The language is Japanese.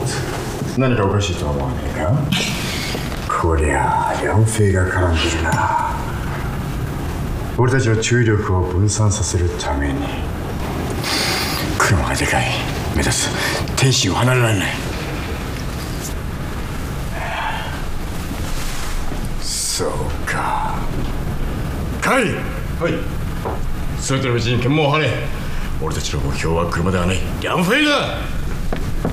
何かおかしいとは思わねえか。こりゃあ梁フェイが絡んでるな。俺たちは注意力を分散させるために。車がでかい。目指す天使を離れられない。そうか。カイ。はい。それとのうちに検問を張れ。俺たちの目標は車ではない、梁フェイだ。